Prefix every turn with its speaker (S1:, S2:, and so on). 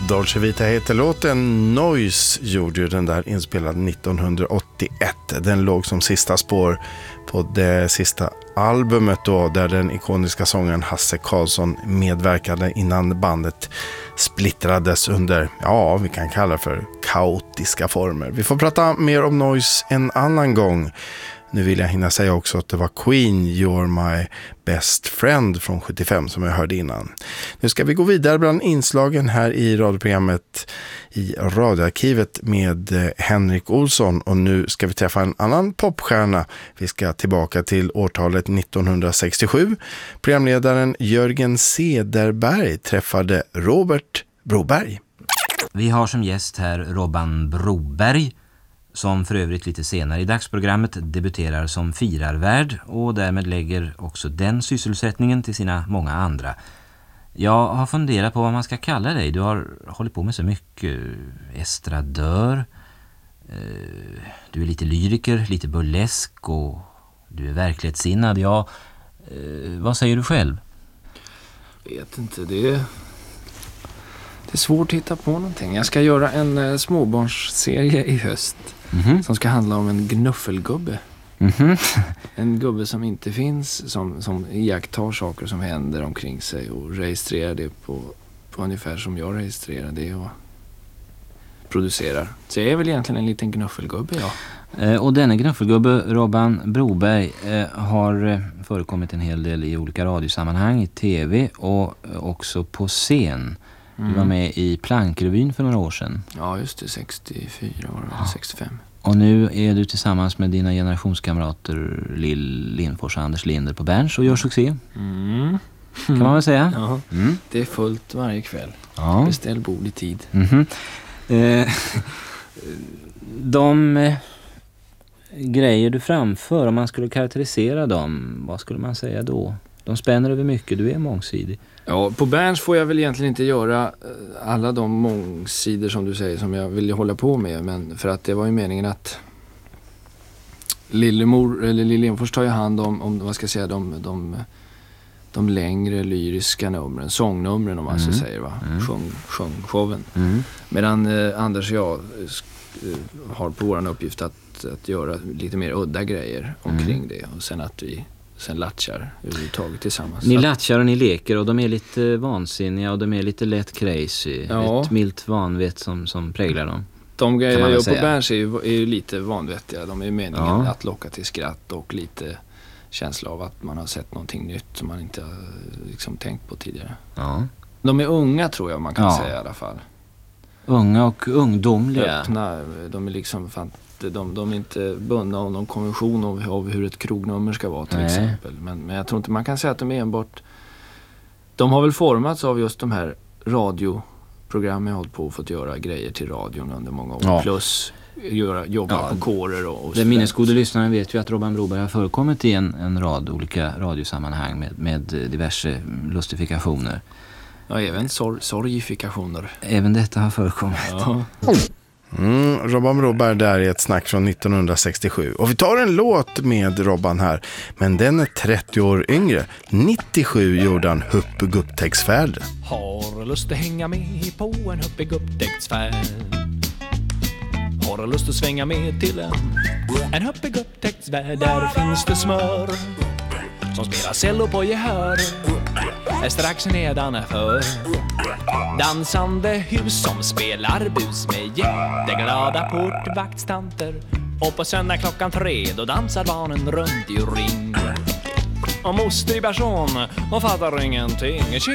S1: Dolce Vita heter låten. Noise gjorde ju den där inspelad 1981. Den låg som sista spår på det sista albumet då, där den ikoniska sångaren Hasse Karlsson medverkade innan bandet splittrades under, ja, vi kan kalla det för kaotiska former. Vi får prata mer om Noise en annan gång. Nu vill jag hinna säga också att det var Queen, You're My Best Friend från 75 som jag hörde innan. Nu ska vi gå vidare bland inslagen här i radioprogrammet i radioarkivet med Henrik Olsson. Och nu ska vi träffa en annan popstjärna. Vi ska tillbaka till årtalet 1967. Programledaren Jörgen Cederberg träffade Robert Broberg.
S2: Vi har som gäst här Robban Broberg, som för övrigt lite senare i dagsprogrammet debuterar som firarvärd och därmed lägger också den sysselsättningen till sina många andra. Jag har funderat på vad man ska kalla dig. Du har hållit på med så mycket. Estradör, du är lite lyriker, lite burlesk och du är verklighetssinnad. Ja, vad säger du själv?
S3: Vet inte, det är svårt att hitta på någonting. Jag ska göra en småbarnsserie i höst. Som ska handla om en gnuffelgubbe. En gubbe som inte finns, som iakttar saker som händer omkring sig och registrerar det på ungefär som jag registrerar det och producerar. Så jag är väl egentligen en liten gnuffelgubbe, ja.
S2: Och denna gnuffelgubbe, Robban Broberg, har förekommit en hel del i olika radiosammanhang, i tv och också på scen. Du var med i Plankrevyn för några år sedan.
S3: Ja, just det. 64 var det, 65.
S2: Och nu är du tillsammans med dina generationskamrater Lill Lindfors och Anders Linder på Berns och gör succé. Kan man väl säga?
S3: Ja, det är fullt varje kväll.
S2: Ja.
S3: Beställ bord i tid.
S2: De grejer du framför, om man skulle karaktärisera dem, vad skulle man säga då? De spänner över mycket, du är mångsidig.
S3: Ja, på Berns får jag väl egentligen inte göra alla de mångsidor som du säger som jag vill hålla på med. Men för att det var ju meningen att Lillemor eller Lill Lindfors tar ju hand om vad ska jag säga, de längre lyriska numren, sångnumren om man så säger, va? Sjungshowen. Medan Anders och jag har på våran uppgift att göra lite mer udda grejer omkring det och sen att vi latchar överhuvudtaget tillsammans.
S2: Ni latchar och ni leker och de är lite vansinniga och de är lite lätt crazy. Ja. Ett milt vanvett som präglar dem.
S3: De grejer jag gör på Berns är ju lite vanvettiga. De är ju meningen att locka till skratt och lite känsla av att man har sett någonting nytt som man inte har liksom tänkt på tidigare. Ja. De är unga, tror jag man kan säga i alla fall.
S2: Unga och ungdomliga.
S3: Öppna, de är liksom de är inte bundna av någon konvention av hur ett krognummer ska vara till exempel. Men jag tror inte man kan säga att de är enbart... De har väl formats av just de här radioprogrammen jag har hållit på och fått göra grejer till radion under många år. Ja. Plus jobba på kårer och
S2: den minnesgode lyssnaren vet ju att Robban Broberg har förekommit i en rad olika radiosammanhang med diverse lustifikationer.
S3: Ja, även sorgifikationer.
S2: Även detta har förekommit.
S3: Ja.
S1: Robban Broberg där i ett snack från 1967. Och vi tar en låt med Robban här, men den är 30 år yngre. 97 gjorde han Huppig upptäcktsfärd.
S4: Har lust att hänga med på en huppig upptäcktsfärd. Har lust att svänga med till en huppig upptäcktsfärd. Där finns det smör som spelar cello på gehör. Är strax nedanför dansande hus som spelar bus med jätteglada portvaktstanter. Och på söndag 3 då dansar barnen runt i ring. Och moster i person, hon fattar ingenting.